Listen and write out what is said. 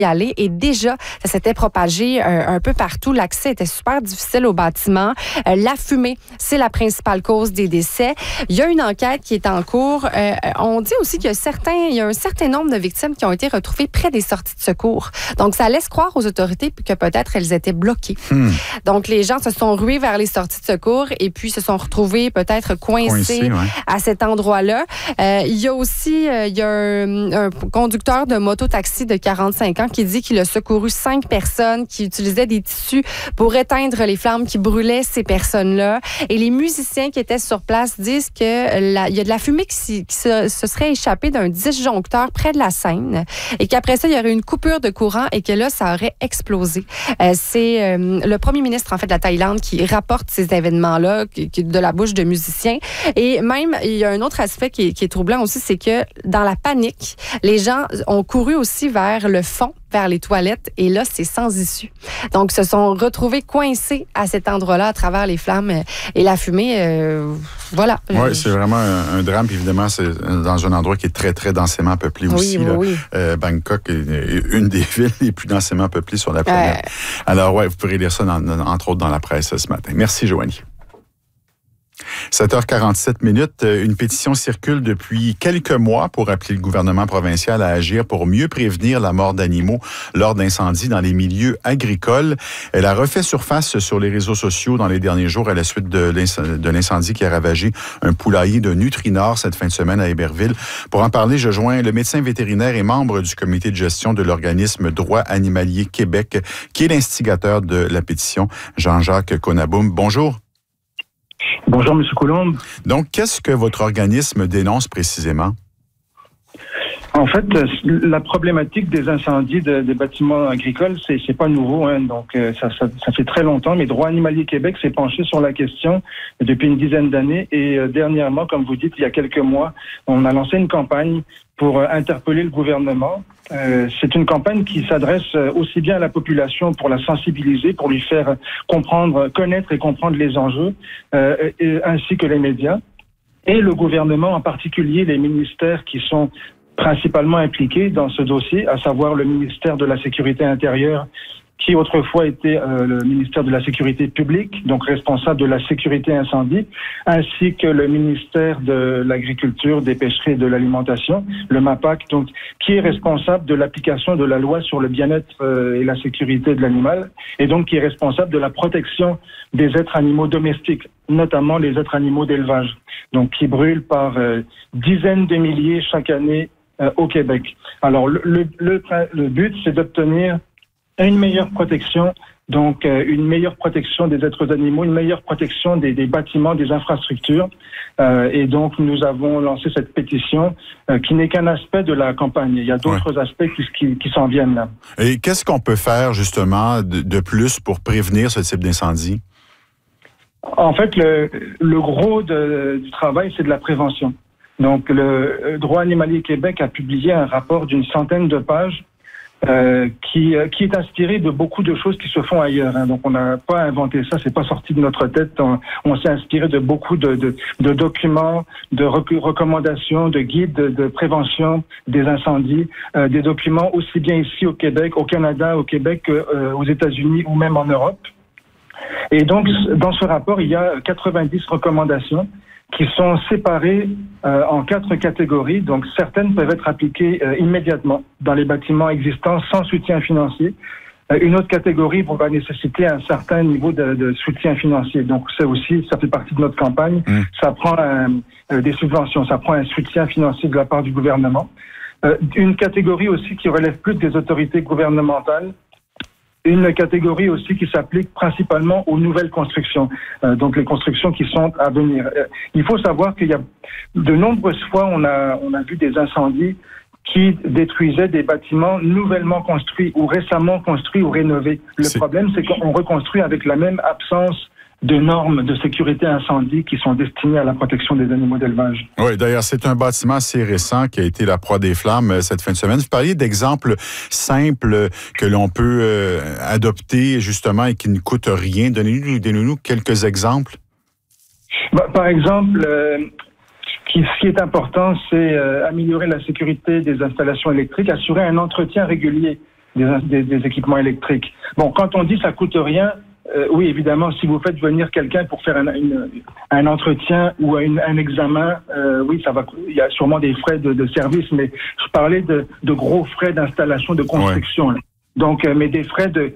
y aller et déjà, ça s'était propagé un peu partout. L'accès était super difficile au bâtiment. La fumée, c'est la principale cause des décès. Il y a une enquête qui est en cours. On dit aussi qu'il y a un certain nombre de victimes qui ont été retrouvées près des sorties de secours. Donc, ça laisse croire aux autorités que peut-être elles étaient bloquées. Donc, les gens se sont rués vers les sorties de secours et puis se sont retrouvés peut-être coincés à cet endroit-là. Il y a aussi un conducteur de moto-taxi de 45 ans qui dit qu'il a secouru 5 personnes qui utilisaient des tissus pour éteindre les flammes qui brûlaient ces personnes-là. Et les musiciens qui étaient sur place disent qu'il y a de la fumée qui se serait échappée d'un disjoncteur près de la scène et qu'après ça, il y aurait une coupure de courant et que là, ça aurait explosé. C'est le premier ministre, en fait, de la Thaïlande qui rapporte ces événements-là de la bouche de musiciens. Et même, il y a un autre aspect qui est troublant aussi, c'est que dans la panique, les gens ont couru aussi vers le fond, vers les toilettes, et là, c'est sans issue. Donc, se sont retrouvés coincés à cet endroit-là à travers les flammes et la fumée. Voilà. Oui, c'est vraiment un drame. Puis évidemment, c'est dans un endroit qui est très, très densément peuplé aussi. Oui. Bangkok est une des villes les plus densément peuplées sur la planète. Alors, vous pourrez lire ça, entre autres, dans la presse ce matin. Merci, Joanie. 7h47. Une pétition circule depuis quelques mois pour appeler le gouvernement provincial à agir pour mieux prévenir la mort d'animaux lors d'incendies dans les milieux agricoles. Elle a refait surface sur les réseaux sociaux dans les derniers jours à la suite de l'incendie qui a ravagé un poulailler de Nutrinor cette fin de semaine à Héberville. Pour en parler, je joins le médecin vétérinaire et membre du comité de gestion de l'organisme Droit animalier Québec, qui est l'instigateur de la pétition, Jean-Jacques Konaboum. Bonjour. Bonjour, M. Coulombe. Donc, qu'est-ce que votre organisme dénonce précisément? En fait, la problématique des incendies des bâtiments agricoles, c'est pas nouveau, hein. Donc ça fait très longtemps. Mais Droit animalier Québec s'est penché sur la question depuis une dizaine d'années. Et dernièrement, comme vous dites, il y a quelques mois, on a lancé une campagne pour interpeller le gouvernement. C'est une campagne qui s'adresse aussi bien à la population pour la sensibiliser, pour lui faire connaître et comprendre les enjeux, ainsi que les médias. Et le gouvernement, en particulier les ministères qui sont principalement impliqués dans ce dossier, à savoir le ministère de la Sécurité intérieure, qui autrefois était le ministère de la Sécurité publique, donc responsable de la sécurité incendie, ainsi que le ministère de l'Agriculture, des Pêcheries et de l'Alimentation, le MAPAC, donc qui est responsable de l'application de la loi sur le bien-être et la sécurité de l'animal, et donc qui est responsable de la protection des êtres animaux domestiques, notamment les êtres animaux d'élevage, donc qui brûlent par dizaines de milliers chaque année au Québec. Alors le but, c'est d'obtenir une meilleure protection, donc une meilleure protection des êtres animaux, une meilleure protection des bâtiments, des infrastructures. Et donc, nous avons lancé cette pétition qui n'est qu'un aspect de la campagne. Il y a d'autres aspects qui s'en viennent là. Et qu'est-ce qu'on peut faire justement de plus pour prévenir ce type d'incendie? En fait, le gros du travail, c'est de la prévention. Donc, le Droit animalier Québec a publié un rapport d'une centaine de pages qui est inspiré de beaucoup de choses qui se font ailleurs. Hein. Donc, on n'a pas inventé ça, c'est pas sorti de notre tête. On s'est inspiré de beaucoup de documents, de recommandations, de guides de prévention des incendies, des documents aussi bien ici au Québec, au Canada, au Québec, aux États-Unis ou même en Europe. Et donc, dans ce rapport, il y a 90 recommandations qui sont séparées en 4 catégories. Donc, certaines peuvent être appliquées immédiatement dans les bâtiments existants sans soutien financier. Une autre catégorie va nécessiter un certain niveau de soutien financier. Donc, ça fait partie de notre campagne. Ça prend des subventions, ça prend un soutien financier de la part du gouvernement. Une catégorie aussi qui relève plus des autorités gouvernementales. Une catégorie aussi qui s'applique principalement aux nouvelles constructions, donc les constructions qui sont à venir. Il faut savoir qu'il y a de nombreuses fois, on a vu des incendies qui détruisaient des bâtiments nouvellement construits ou récemment construits ou rénovés. Le problème, c'est qu'on reconstruit avec la même absence de normes de sécurité incendie qui sont destinées à la protection des animaux d'élevage. Oui, d'ailleurs, c'est un bâtiment assez récent qui a été la proie des flammes cette fin de semaine. Vous parliez d'exemples simples que l'on peut adopter justement et qui ne coûtent rien. Donnez-nous quelques exemples. Par exemple, ce qui est important, c'est améliorer la sécurité des installations électriques, assurer un entretien régulier des équipements électriques. Bon, quand on dit ça coûte rien, oui, évidemment, si vous faites venir quelqu'un pour faire un entretien ou un examen, oui, ça va. Il y a sûrement des frais de service, mais je parlais de gros frais d'installation, de construction. Ouais. Donc, mais des frais de